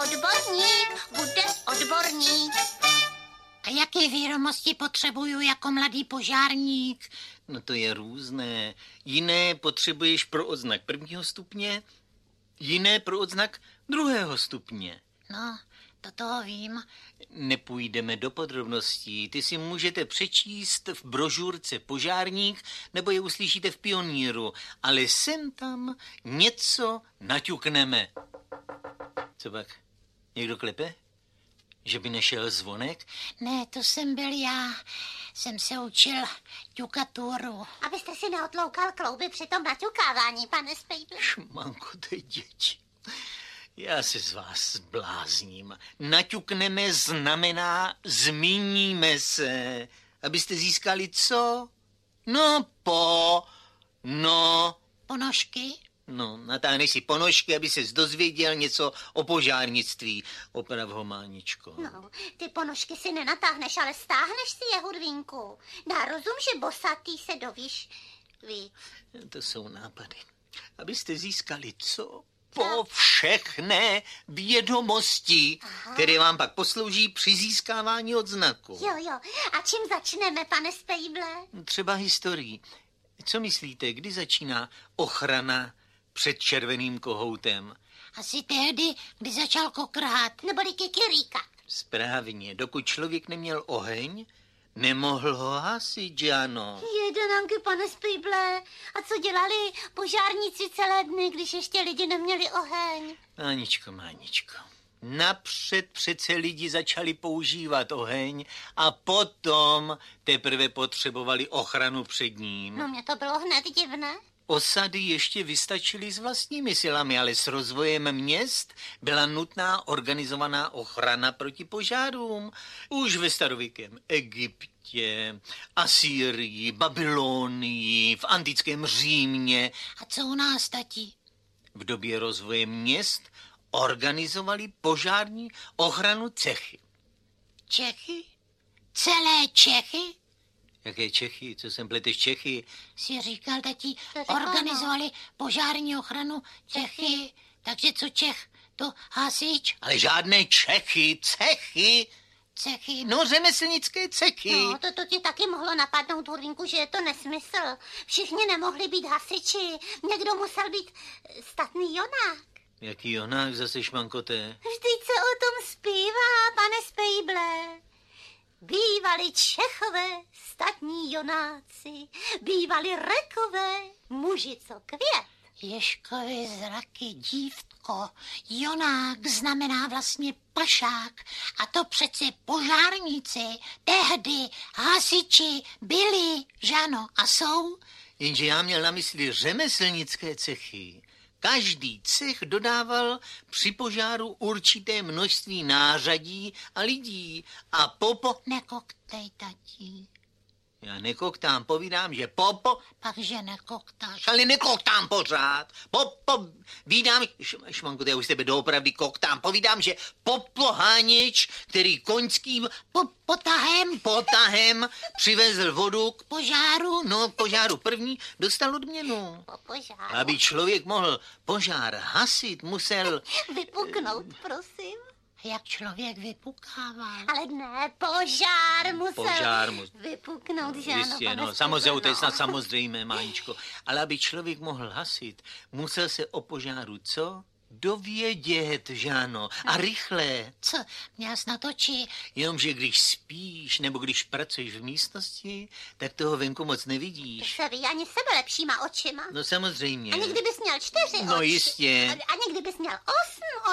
odborník, bude odborník. A jaké vědomosti potřebuju jako mladý požárník? No to je různé. Jiné potřebuješ pro odznak 1. stupně, jiné pro odznak 2. stupně. No, to toho vím. Nepůjdeme do podrobností. Ty si můžete přečíst v brožurce Požárník, nebo je uslyšíte v Pioníru, ale sem tam něco naťukneme. Co pak? Někdo klepe? Že by nešel zvonek? Ne, to jsem byl já. Jsem se učil ťukaturu. Abyste si neotloukal klouby při tom naťukávání, pane Spejble. Šmanko, ty děti. Já se z vás zblázním. Naťukneme znamená zmíníme se. Abyste získali co? No Ponožky? No, natáhneš si ponožky, aby ses dozvěděl něco o požárnictví. Oprav ho, Máničko. No, ty ponožky si nenatáhneš, ale stáhneš si je, Hudvínku. Dá rozum, že bosatý se dovíš víc. To jsou nápady. Abyste získali co? Všechné vědomosti, které vám pak poslouží při získávání odznaku. Jo. A čím začneme, pane Spejble? Třeba historií. Co myslíte, kdy začíná ochrana před červeným kohoutem? Asi tehdy, kdy začal kokrát. Neboli kikiríkat. Správně, dokud člověk neměl oheň, nemohl ho hasit, že ano? Jedenanky, pane Spejble. A co dělali požárníci celé dny, když ještě lidi neměli oheň? Máničko. Napřed přece lidi začali používat oheň a potom teprve potřebovali ochranu před ním. No, mě to bylo hned divné. Osady ještě vystačily s vlastními silami, ale s rozvojem měst byla nutná organizovaná ochrana proti požárům. Už ve starověkém Egyptě, Asýrii, Babylonii, v antickém Římě. A co u nás, tati? V době rozvoje měst organizovali požární ochranu cechy. Čechy? Celé Čechy? Jaké Čechy? Co sem pleteš Čechy? Si říkal, tati, To říkala, organizovali požární ochranu Čechy. Takže co Čech? To hasič? Ale žádné Čechy, cechy. Cechy? No, řemeslnické cechy. No, to ti taky mohlo napadnout, Hudvínku, že je to nesmysl. Všichni nemohli být hasiči. Někdo musel být statný jonák. Jaký jonák zase, Šmankoté? Vždyť se o tom zpívá, pane Spejble. Bývali Čechové, statní jonáci, bývali Rekové, muži co květ. Ježkovi zraky, dívko. Jonák znamená vlastně pašák. A to přece požárníci, tehdy hasiči byli, žano, a jsou. Jenže já měl na mysli řemeslnické cechy. Každý cech dodával při požáru určité množství nářadí a lidí. A Nekoktej, tati. Já nekoktám, povídám, že Pakže nekoktáš. ale nekoktám pořád. Vídám, Šmanko, já už tebe doopravdy koktám. Povídám, že popoháněč, který koňským potahem přivezl vodu k Požáru? No, k požáru první dostal odměnu. Po požáru. Aby člověk mohl požár hasit, musel... Vypuknout, prosím. Jak člověk vypukával. Ale ne, požár musel vypuknout, že ano, Jistě, pane no, samozřejmě, to je Spejble, snad samozřejmé, Máničko. Ale aby člověk mohl hasit, musel se o požáru co? Dovědět, že ano. A rychle. Co, měl jsi na toči? Jenomže když spíš, nebo když pracuješ v místnosti, tak toho venku moc To nevidíš. se ví ani sebe lepšíma očima. No samozřejmě. Ani kdybys měl 4 No oči. jistě. Ani kdybys měl 8